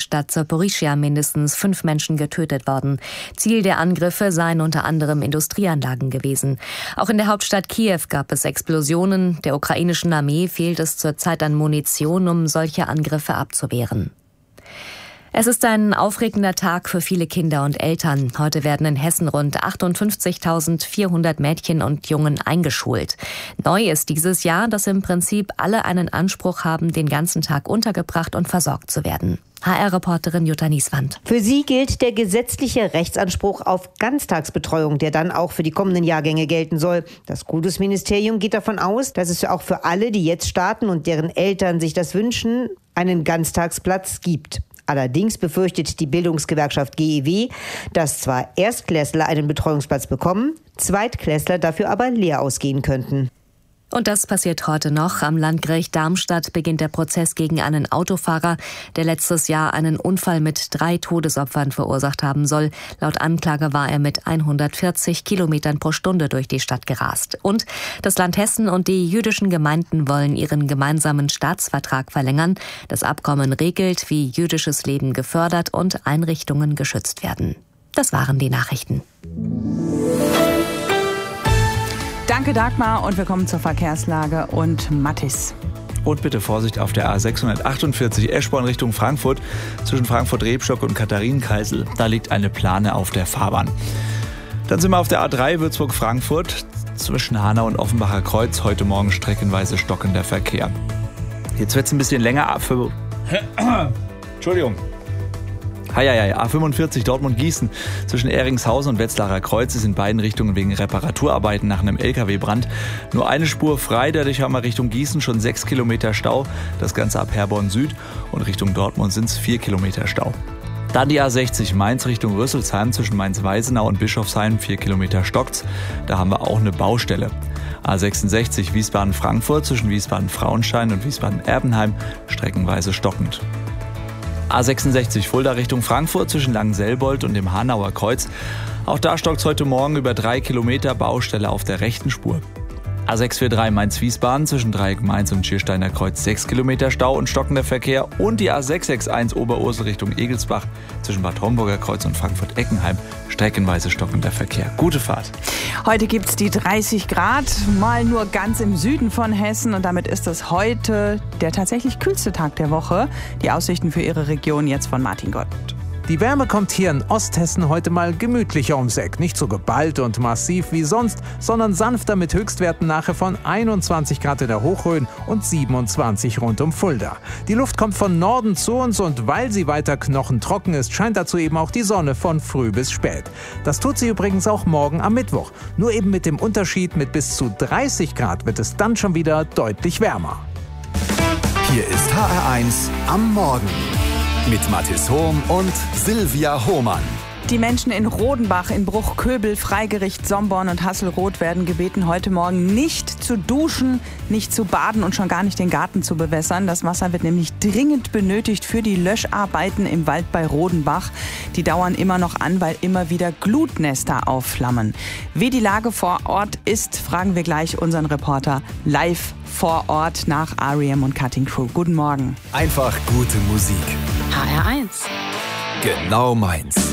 Stadt Saporischschja mindestens 5 Menschen getötet worden. Ziel der Angriffe seien unter anderem Industrieanlagen gewesen. Auch in der Hauptstadt Kiew gab es Explosionen. Der ukrainischen Armee fehlt es zurzeit an Munition, um solche Angriffe abzuwehren. Es ist ein aufregender Tag für viele Kinder und Eltern. Heute werden in Hessen rund 58.400 Mädchen und Jungen eingeschult. Neu ist dieses Jahr, dass im Prinzip alle einen Anspruch haben, den ganzen Tag untergebracht und versorgt zu werden. HR-Reporterin Jutta Nieswand. Für sie gilt der gesetzliche Rechtsanspruch auf Ganztagsbetreuung, der dann auch für die kommenden Jahrgänge gelten soll. Das Kultusministerium geht davon aus, dass es auch für alle, die jetzt starten und deren Eltern sich das wünschen, einen Ganztagsplatz gibt. Allerdings befürchtet die Bildungsgewerkschaft GEW, dass zwar Erstklässler einen Betreuungsplatz bekommen, Zweitklässler dafür aber leer ausgehen könnten. Und das passiert heute noch. Am Landgericht Darmstadt beginnt der Prozess gegen einen Autofahrer, der letztes Jahr einen Unfall mit 3 Todesopfern verursacht haben soll. Laut Anklage war er mit 140 Kilometern pro Stunde durch die Stadt gerast. Und das Land Hessen und die jüdischen Gemeinden wollen ihren gemeinsamen Staatsvertrag verlängern. Das Abkommen regelt, wie jüdisches Leben gefördert und Einrichtungen geschützt werden. Das waren die Nachrichten. Danke Dagmar und wir kommen zur Verkehrslage und Mattis. Und bitte Vorsicht auf der A648 Eschborn Richtung Frankfurt zwischen Frankfurt-Rebstock und Katharinenkaisel. Da liegt eine Plane auf der Fahrbahn. Dann sind wir auf der A3 Würzburg-Frankfurt zwischen Hanau und Offenbacher Kreuz. Heute Morgen streckenweise stockender Verkehr. Jetzt wird es ein bisschen länger ab für... Entschuldigung. A45 Dortmund-Gießen zwischen Ehringshausen und Wetzlarer Kreuz ist in beiden Richtungen wegen Reparaturarbeiten nach einem LKW-Brand nur eine Spur frei. Dadurch haben wir Richtung Gießen schon 6 Kilometer Stau. Das Ganze ab Herborn Süd und Richtung Dortmund sind es 4 Kilometer Stau. Dann die A60 Mainz Richtung Rüsselsheim zwischen Mainz-Weisenau und Bischofsheim, 4 Kilometer stockt's. Da haben wir auch eine Baustelle. A66 Wiesbaden-Frankfurt zwischen Wiesbaden-Frauenstein und Wiesbaden-Erbenheim, streckenweise stockend. A66 Fulda Richtung Frankfurt zwischen Langenselbold und dem Hanauer Kreuz. Auch da stockt es heute Morgen über 3 Kilometer, Baustelle auf der rechten Spur. A643 Mainz-Wiesbaden zwischen Dreieck Mainz und Schiersteiner Kreuz 6 Kilometer Stau und stockender Verkehr. Und die A661 Oberursel Richtung Egelsbach zwischen Bad Homburger Kreuz und Frankfurt-Eckenheim streckenweise stockender Verkehr. Gute Fahrt. Heute gibt es die 30 Grad, mal nur ganz im Süden von Hessen. Und damit ist es heute der tatsächlich kühlste Tag der Woche. Die Aussichten für Ihre Region jetzt von Martin Gott. Die Wärme kommt hier in Osthessen heute mal gemütlicher ums Eck. Nicht so geballt und massiv wie sonst, sondern sanfter mit Höchstwerten nachher von 21 Grad in der Hochrhön und 27 rund um Fulda. Die Luft kommt von Norden zu uns und weil sie weiter knochentrocken ist, scheint dazu eben auch die Sonne von früh bis spät. Das tut sie übrigens auch morgen am Mittwoch. Nur eben mit dem Unterschied, mit bis zu 30 Grad wird es dann schon wieder deutlich wärmer. Hier ist HR1 am Morgen. Mit Mathis Hohm und Silvia Hohmann. Die Menschen in Rodenbach, in Bruchköbel, Freigericht, Somborn und Hasselroth werden gebeten, heute Morgen nicht zu duschen, nicht zu baden und schon gar nicht den Garten zu bewässern. Das Wasser wird nämlich dringend benötigt für die Löscharbeiten im Wald bei Rodenbach. Die dauern immer noch an, weil immer wieder Glutnester aufflammen. Wie die Lage vor Ort ist, fragen wir gleich unseren Reporter live vor Ort nach R.E.M. und Cutting Crew. Guten Morgen. Einfach gute Musik. HR1. Genau meins.